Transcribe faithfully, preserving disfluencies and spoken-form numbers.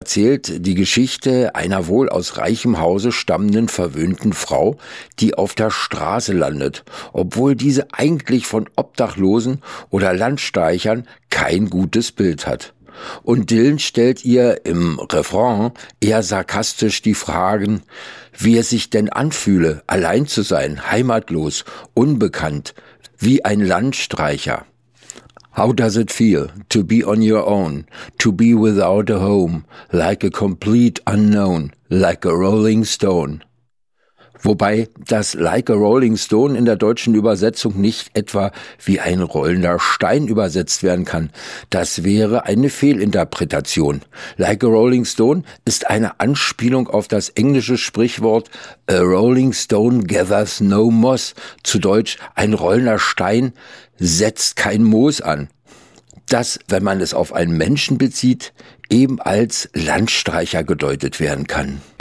erzählt die Geschichte einer wohl aus reichem Hause stammenden verwöhnten Frau, die auf der Straße landet, obwohl diese eigentlich von Obdachlosen oder Landstreichern kein gutes Bild hat. Und Dylan stellt ihr im Refrain eher sarkastisch die Fragen, wie es sich denn anfühle, allein zu sein, heimatlos, unbekannt, wie ein Landstreicher. How does it feel to be on your own, to be without a home, like a complete unknown, like a rolling stone? Wobei das Like a Rolling Stone in der deutschen Übersetzung nicht etwa wie ein rollender Stein übersetzt werden kann. Das wäre eine Fehlinterpretation. Like a Rolling Stone ist eine Anspielung auf das englische Sprichwort A Rolling Stone gathers no moss. Zu Deutsch, ein rollender Stein setzt kein Moos an. Das, wenn man es auf einen Menschen bezieht, eben als Landstreicher gedeutet werden kann.